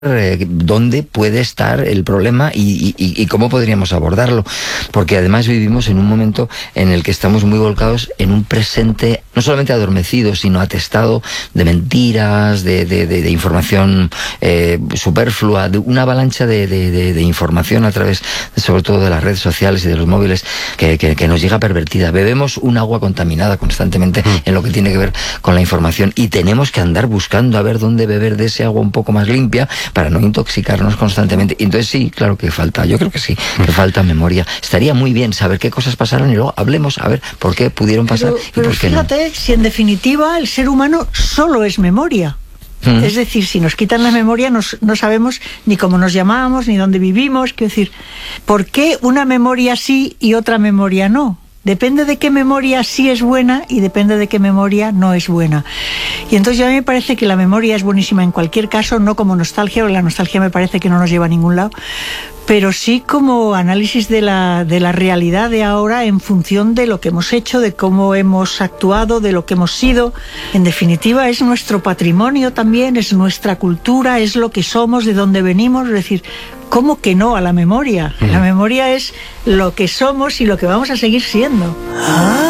dónde puede estar el problema y cómo podríamos abordarlo, porque además vivimos en un momento en el que estamos muy volcados en un presente no solamente adormecido, sino atestado de mentiras, de información superflua, de una avalancha de información a través, sobre todo, de las redes sociales y de los móviles, que nos llega pervertida. Bebemos un agua contaminada constantemente en lo que tiene que ver con la información, y tenemos que andar buscando a ver dónde beber de ese agua un poco más limpia para no intoxicarnos constantemente. Y entonces sí, claro que falta, yo creo que sí, que falta memoria. Estaría muy bien saber qué cosas pasaron y luego hablemos a ver por qué pudieron pasar y por qué no. Fíjate, si en definitiva el ser humano solo es memoria. Es decir, si nos quitan la memoria no sabemos ni cómo nos llamamos, ni dónde vivimos. Quiero decir, ¿por qué una memoria sí y otra memoria no? Depende de qué memoria sí es buena y depende de qué memoria no es buena. Y entonces a mí me parece que la memoria es buenísima en cualquier caso, no como nostalgia, porque la nostalgia me parece que no nos lleva a ningún lado, pero sí como análisis de la realidad de ahora en función de lo que hemos hecho, de cómo hemos actuado, de lo que hemos sido. En definitiva, es nuestro patrimonio también, es nuestra cultura, es lo que somos, de dónde venimos. Es decir, ¿cómo que no a la memoria? La memoria es lo que somos y lo que vamos a seguir siendo.